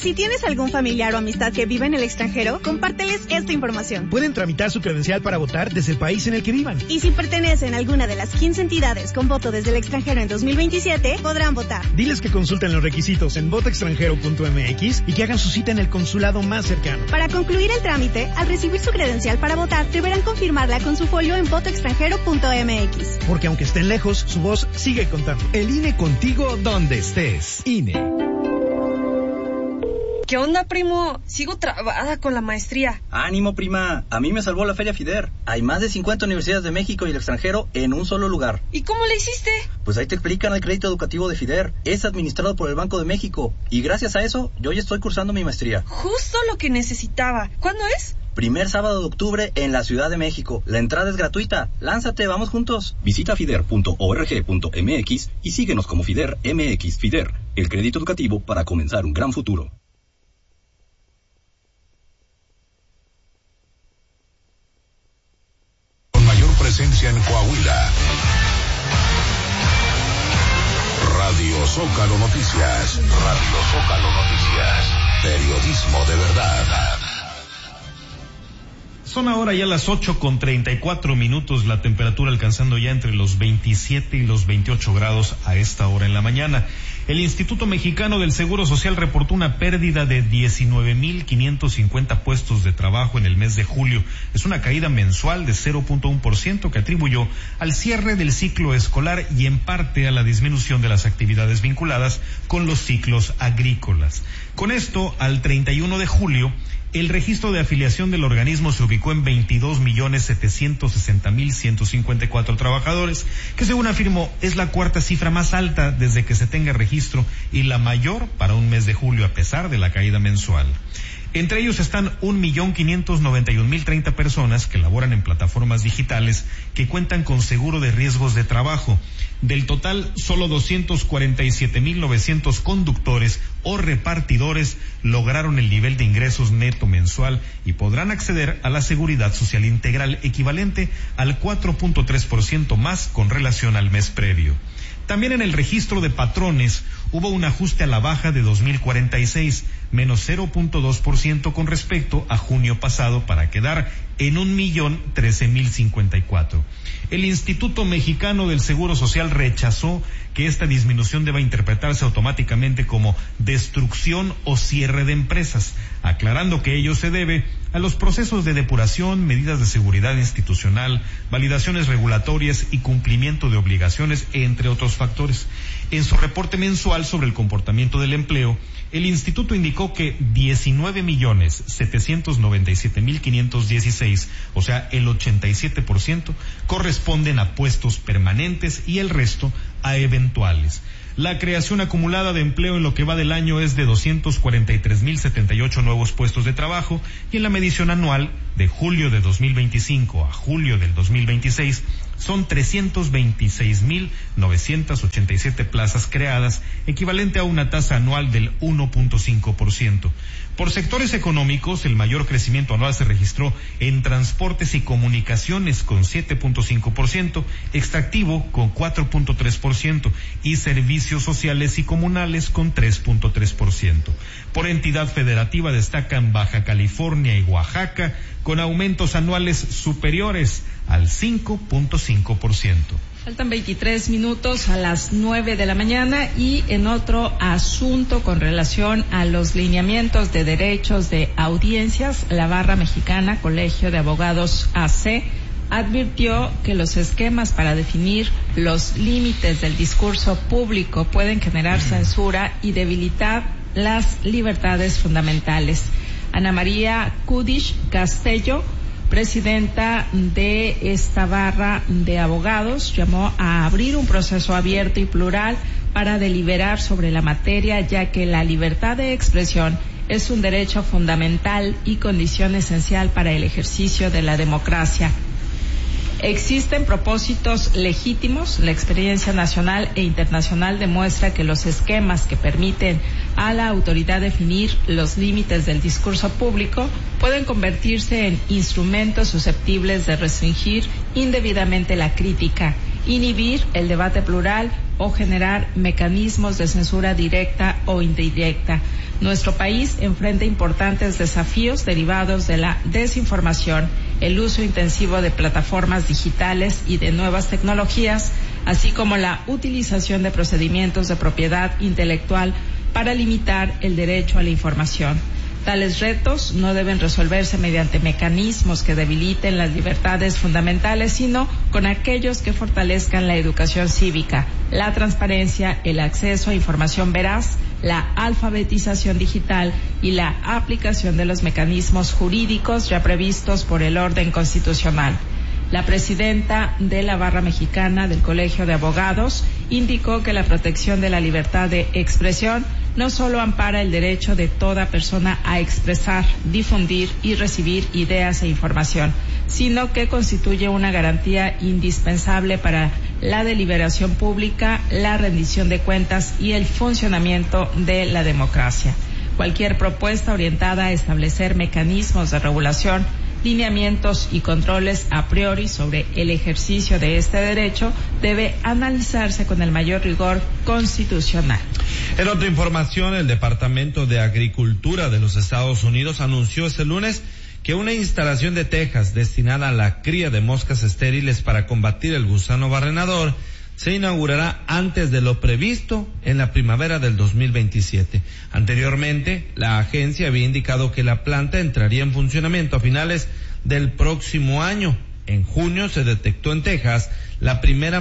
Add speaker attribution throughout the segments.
Speaker 1: Si tienes algún familiar o amistad que vive en el extranjero, compárteles esta información.
Speaker 2: Pueden tramitar su credencial para votar desde el país en el que vivan.
Speaker 1: Y si pertenecen a alguna de las 15 entidades con voto desde el extranjero en 2027, podrán votar.
Speaker 2: Diles que consulten los requisitos en votoextranjero.mx y que hagan su cita en el consulado más cercano.
Speaker 1: Para concluir el trámite, al recibir su credencial para votar, deberán confirmarla con su folio en votoextranjero.mx.
Speaker 2: Porque aunque estén lejos, su voz sigue contando.
Speaker 3: El INE contigo donde estés. INE.
Speaker 4: ¿Qué onda, primo? Sigo trabada con la maestría.
Speaker 5: Ánimo, prima. A mí me salvó la Feria FIDER. Hay más de 50 universidades de México y el extranjero en un solo lugar.
Speaker 4: ¿Y cómo le hiciste?
Speaker 5: Pues ahí te explican el crédito educativo de FIDER. Es administrado por el Banco de México. Y gracias a eso, yo ya estoy cursando mi maestría.
Speaker 4: Justo lo que necesitaba. ¿Cuándo es?
Speaker 5: Primer sábado de octubre en la Ciudad de México. La entrada es gratuita. Lánzate, vamos juntos. Visita fider.org.mx y síguenos como FIDER MX. FIDER, el crédito educativo para comenzar un gran futuro.
Speaker 6: Presencia en Coahuila. Radio Zócalo Noticias. Radio Zócalo Noticias. Periodismo de verdad.
Speaker 7: Son ahora ya las 8:34, la temperatura alcanzando ya entre los 27 y los 28 grados a esta hora en la mañana. El Instituto Mexicano del Seguro Social reportó una pérdida de 19,550 puestos de trabajo en el mes de julio. Es una caída mensual de 0.1% que atribuyó al cierre del ciclo escolar y en parte a la disminución de las actividades vinculadas con los ciclos agrícolas. Con esto, al 31 de julio, el registro de afiliación del organismo se ubicó en 22,760,154 trabajadores, que según afirmó es la cuarta cifra más alta desde que se tenga registro y la mayor para un mes de julio a pesar de la caída mensual. Entre ellos están 1,591,030 personas que laboran en plataformas digitales que cuentan con seguro de riesgos de trabajo. Del total, solo 247,900 conductores o repartidores lograron el nivel de ingresos neto mensual y podrán acceder a la seguridad social integral equivalente al 4.3% más con relación al mes previo. También en el registro de patrones hubo un ajuste a la baja de 2,046, menos 0.2% con respecto a junio pasado para quedar en 1,013,054. El Instituto Mexicano del Seguro Social rechazó que esta disminución deba interpretarse automáticamente como destrucción o cierre de empresas, aclarando que ello se debe a los procesos de depuración, medidas de seguridad institucional, validaciones regulatorias y cumplimiento de obligaciones, entre otros factores. En su reporte mensual sobre el comportamiento del empleo, el instituto indicó que 19,797,516, o sea, el 87%, corresponden a puestos permanentes y el resto a eventuales. La creación acumulada de empleo en lo que va del año es de 243,078 nuevos puestos de trabajo y en la medición anual de julio de 2025 a julio del 2026 son 326,987 plazas creadas, equivalente a una tasa anual del 1.5%. Por sectores económicos, el mayor crecimiento anual se registró en transportes y comunicaciones con 7.5%, extractivo con 4.3% y servicios sociales y comunales con 3.3%. Por entidad federativa destacan Baja California y Oaxaca con aumentos anuales superiores al 5.5%.
Speaker 8: Faltan 23 minutos a las 9 de la mañana y en otro asunto con relación a los lineamientos de derechos de audiencias, la Barra Mexicana Colegio de Abogados AC advirtió que los esquemas para definir los límites del discurso público pueden generar censura y debilitar las libertades fundamentales. Ana María Kudish Castello, presidenta de esta barra de abogados, llamó a abrir un proceso abierto y plural para deliberar sobre la materia, ya que la libertad de expresión es un derecho fundamental y condición esencial para el ejercicio de la democracia. Existen propósitos legítimos. La experiencia nacional e internacional demuestra que los esquemas que permiten a la autoridad definir los límites del discurso público pueden convertirse en instrumentos susceptibles de restringir indebidamente la crítica, inhibir el debate plural o generar mecanismos de censura directa o indirecta. Nuestro país enfrenta importantes desafíos derivados de la desinformación, el uso intensivo de plataformas digitales y de nuevas tecnologías, así como la utilización de procedimientos de propiedad intelectual para limitar el derecho a la información. Tales retos no deben resolverse mediante mecanismos que debiliten las libertades fundamentales, sino con aquellos que fortalezcan la educación cívica, la transparencia, el acceso a información veraz, la alfabetización digital y la aplicación de los mecanismos jurídicos ya previstos por el orden constitucional. La presidenta de la Barra Mexicana del Colegio de Abogados indicó que la protección de la libertad de expresión no solo ampara el derecho de toda persona a expresar, difundir y recibir ideas e información, sino que constituye una garantía indispensable para la deliberación pública, la rendición de cuentas y el funcionamiento de la democracia. Cualquier propuesta orientada a establecer mecanismos de regulación, lineamientos y controles a priori sobre el ejercicio de este derecho debe analizarse con el mayor rigor constitucional.
Speaker 9: En otra información, el Departamento de Agricultura de los Estados Unidos anunció este lunes que una instalación de tejas destinada a la cría de moscas estériles para combatir el gusano barrenador se inaugurará antes de lo previsto en la primavera del 2027. Anteriormente, la agencia había indicado que la planta entraría en funcionamiento a finales del próximo año. En junio se detectó en Texas la primera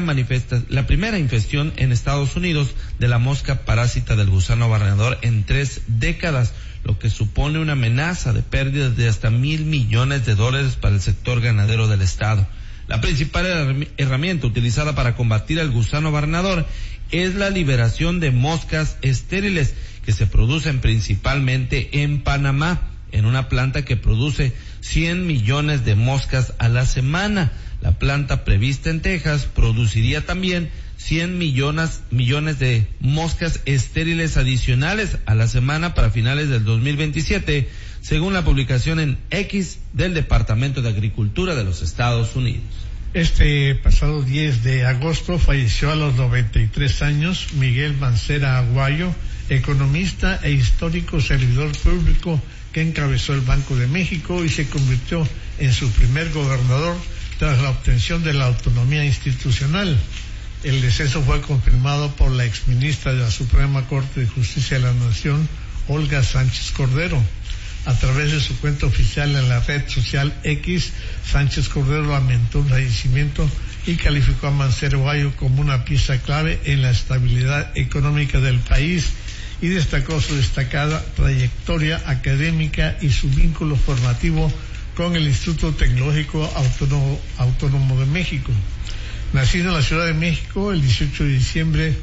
Speaker 9: infección en Estados Unidos de la mosca parásita del gusano barrenador en 3 décadas, lo que supone una amenaza de pérdidas de hasta $1,000 millones para el sector ganadero del estado. La principal herramienta utilizada para combatir al gusano barrenador es la liberación de moscas estériles que se producen principalmente en Panamá, en una planta que produce 100 millones de moscas a la semana. La planta prevista en Texas produciría también 100 millones de moscas estériles adicionales a la semana para finales del 2027, según la publicación en X del Departamento de Agricultura de los Estados Unidos.
Speaker 10: Este pasado 10 de agosto falleció a los 93 años Miguel Mancera Aguayo, economista e histórico servidor público que encabezó el Banco de México y se convirtió en su primer gobernador tras la obtención de la autonomía institucional. El deceso fue confirmado por la exministra de la Suprema Corte de Justicia de la Nación, Olga Sánchez Cordero. A través de su cuenta oficial en la red social X, Sánchez Cordero lamentó el fallecimiento y calificó a Mancera Aguayo como una pieza clave en la estabilidad económica del país y destacó su destacada trayectoria académica y su vínculo formativo con el Instituto Tecnológico Autónomo de México. Nacido en la Ciudad de México el 18 de diciembre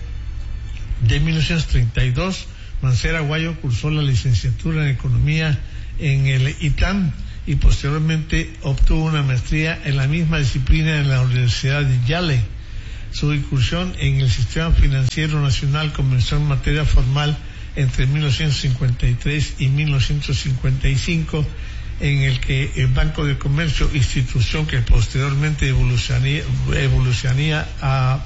Speaker 10: de 1932, Mancera Aguayo cursó la licenciatura en Economía en el ITAM y posteriormente obtuvo una maestría en la misma disciplina en la Universidad de Yale. Su incursión en el sistema financiero nacional comenzó en materia formal entre 1953 y 1955, en el que el Banco de Comercio, institución que posteriormente evolucionaría a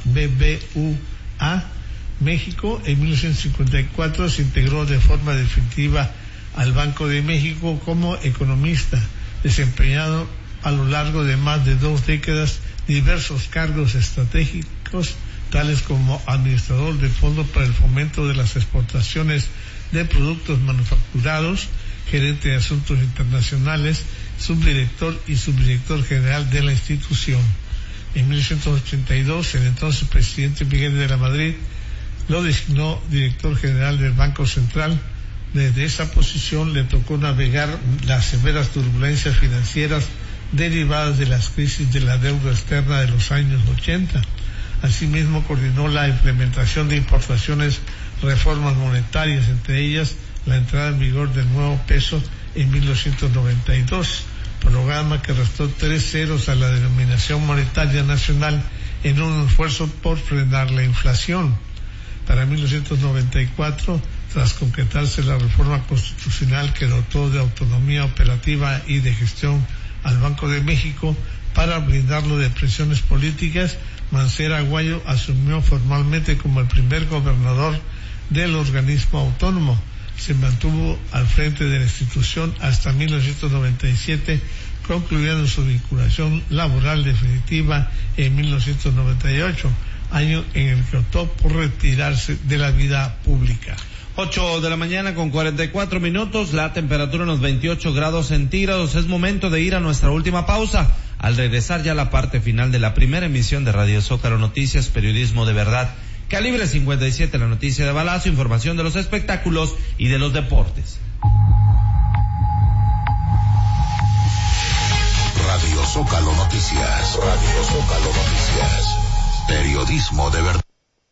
Speaker 10: BBVA México, en 1954 se integró de forma definitiva al Banco de México como economista, desempeñado a lo largo de más de 2 décadas diversos cargos estratégicos, tales como administrador del Fondo para el Fomento de las Exportaciones de Productos Manufacturados, gerente de Asuntos Internacionales, subdirector y subdirector general de la institución. En 1982, el entonces presidente Miguel de la Madrid lo designó director general del Banco Central. Desde esa posición le tocó navegar las severas turbulencias financieras derivadas de las crisis de la deuda externa de los años 80. Asimismo, coordinó la implementación de importantes reformas monetarias, entre ellas la entrada en vigor del nuevo peso en 1992, programa que restó 3 ceros a la denominación monetaria nacional en un esfuerzo por frenar la inflación. Para 1994, tras concretarse la reforma constitucional que dotó de autonomía operativa y de gestión al Banco de México, Para blindarlo de presiones políticas, Mancera Aguayo asumió formalmente como el primer gobernador del organismo autónomo. Se mantuvo al frente de la institución hasta 1997, concluyendo su vinculación laboral definitiva en 1998, año en el que optó por retirarse de la vida pública.
Speaker 9: 8 de la mañana con 44 minutos, la temperatura en los 28 grados centígrados. Es momento de ir a nuestra última pausa. Al regresar ya la parte final de la primera emisión de Radio Zócalo Noticias, periodismo de verdad. Calibre 57, la noticia de balazo, información de los espectáculos y de los deportes.
Speaker 6: Radio Zócalo Noticias. Radio Zócalo Noticias. Periodismo de verdad.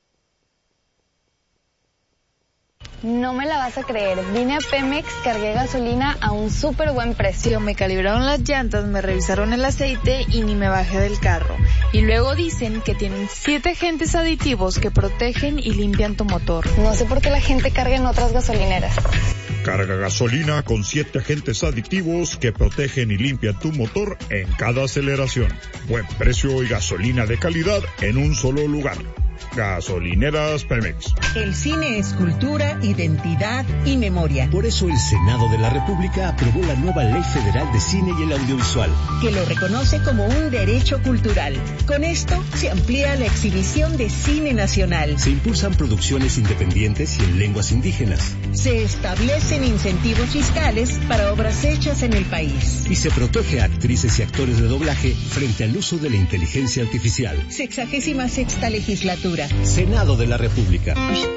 Speaker 11: No me la vas a creer, vine a Pemex, cargué gasolina a un súper buen precio. Me calibraron las llantas, me revisaron el aceite y ni me bajé del carro. Y luego dicen que tienen 7 agentes aditivos que protegen y limpian tu motor. No sé por qué la gente carga en otras gasolineras.
Speaker 12: Carga gasolina con 7 agentes aditivos que protegen y limpian tu motor en cada aceleración. Buen precio y gasolina de calidad en un solo lugar. Gasolineras Pemex.
Speaker 13: El cine es cultura, identidad y memoria.
Speaker 14: Por eso el Senado de la República aprobó la nueva Ley Federal de Cine y el Audiovisual,
Speaker 13: que lo reconoce como un derecho cultural. Con esto se amplía la exhibición de cine nacional.
Speaker 14: Se impulsan producciones independientes y en lenguas indígenas.
Speaker 13: Se establecen incentivos fiscales para obras hechas en el país.
Speaker 14: Y se protege a actrices y actores de doblaje frente al uso de la inteligencia artificial.
Speaker 13: 66ª legislatura.
Speaker 14: Senado de la República.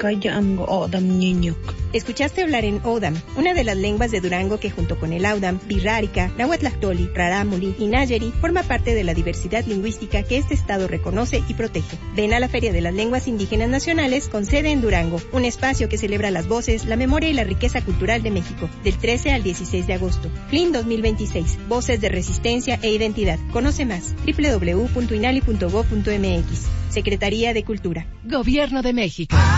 Speaker 1: Escuchaste hablar en Odam, una de las lenguas de Durango que junto con el Audam, Birrárica, Nahuatlactoli, Rarámuri y Nayeri forma parte de la diversidad lingüística que este estado reconoce y protege. Ven a la Feria de las Lenguas Indígenas Nacionales con sede en Durango, un espacio que celebra las voces, la memoria y la riqueza cultural de México, del 13 al 16 de agosto. FLIN 2026, Voces de Resistencia e Identidad. Conoce más, www.inali.gov.mx. Secretaría de Cultura.
Speaker 15: Gobierno de México.